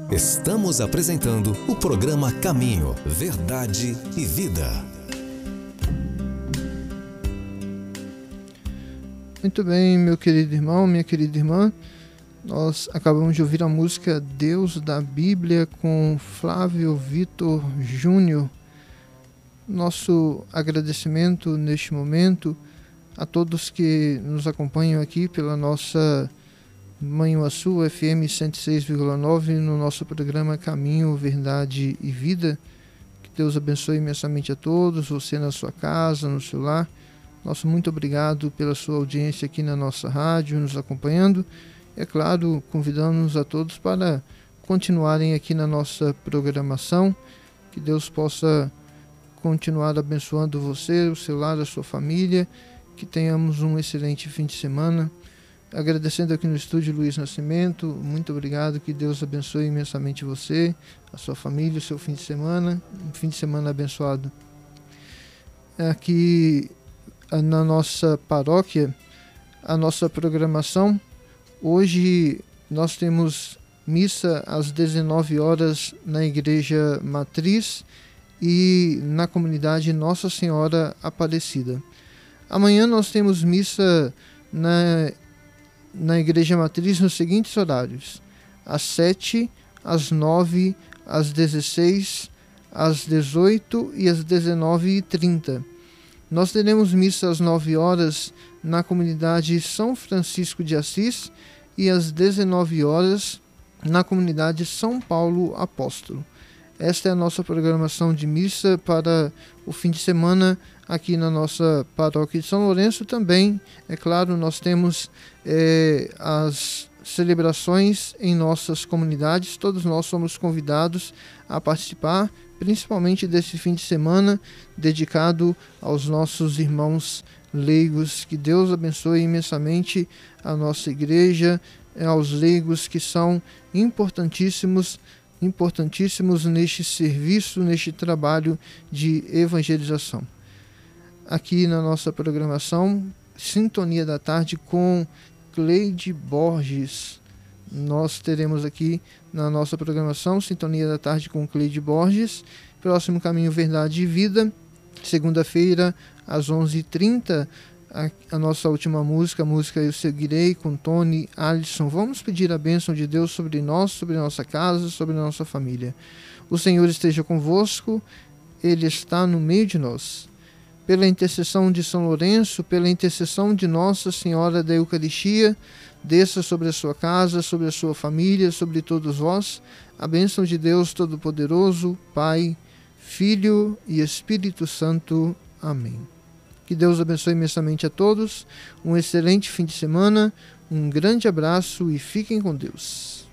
Estamos apresentando o programa Caminho, Verdade e Vida. Muito bem, meu querido irmão, minha querida irmã. Nós acabamos de ouvir a música Deus da Bíblia com Flávio Vitor Júnior. Nosso agradecimento neste momento a todos que nos acompanham aqui pela nossa Manhuaçu FM 106,9 no nosso programa Caminho, Verdade e Vida. Que Deus abençoe imensamente a todos, você na sua casa, no seu lar. Nosso muito obrigado pela sua audiência aqui na nossa rádio, nos acompanhando. É claro, convidamos a todos para continuarem aqui na nossa programação. Que Deus possa continuar abençoando você, o seu lar, a sua família. Que tenhamos um excelente fim de semana. Agradecendo aqui no estúdio Luiz Nascimento, muito obrigado, que Deus abençoe imensamente você, a sua família, o seu fim de semana, um fim de semana abençoado. Aqui na nossa paróquia, a nossa programação, hoje nós temos missa às 19 horas na Igreja Matriz e na comunidade Nossa Senhora Aparecida. Amanhã nós temos missa na Igreja Matriz nos seguintes horários: às 7, às 9, às 16, às 18 e às 19h30. Nós teremos missa às 9 horas na comunidade São Francisco de Assis e às 19 horas na comunidade São Paulo Apóstolo. Esta é a nossa programação de missa para o fim de semana aqui na nossa paróquia de São Lourenço. Também, é claro, nós temos as celebrações em nossas comunidades. Todos nós somos convidados a participar, principalmente desse fim de semana dedicado aos nossos irmãos leigos. Que Deus abençoe imensamente a nossa igreja, aos leigos que são importantíssimos neste serviço, neste trabalho de evangelização. Aqui na nossa programação, Sintonia da Tarde com Cleide Borges. Nós teremos aqui na nossa programação Sintonia da Tarde com Cleide Borges. Próximo Caminho, Verdade e Vida, segunda-feira às 11h30. A nossa última música, a música Eu Seguirei, com Tony Alisson. Vamos pedir a bênção de Deus sobre nós, sobre a nossa casa, sobre a nossa família. O Senhor esteja convosco, Ele está no meio de nós. Pela intercessão de São Lourenço, pela intercessão de Nossa Senhora da Eucaristia, desça sobre a sua casa, sobre a sua família, sobre todos vós, a bênção de Deus Todo-Poderoso, Pai, Filho e Espírito Santo. Amém. Que Deus abençoe imensamente a todos, um excelente fim de semana, um grande abraço e fiquem com Deus.